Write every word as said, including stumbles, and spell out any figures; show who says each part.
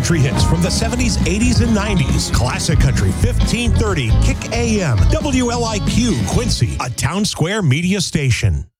Speaker 1: country hits from the seventies, eighties, and nineties. Classic Country fifteen thirty Kick A M. W L I Q Quincy, a Town Square media station.